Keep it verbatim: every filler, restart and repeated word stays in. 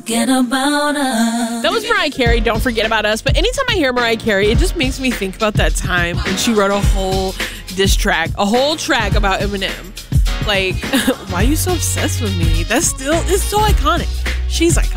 forget about us. That was Mariah Carey, Don't Forget About Us. But anytime I hear Mariah Carey, it just makes me think about that time when she wrote a whole diss track, a whole track about Eminem. Like, why are you so obsessed with me? That still is so iconic. She's iconic.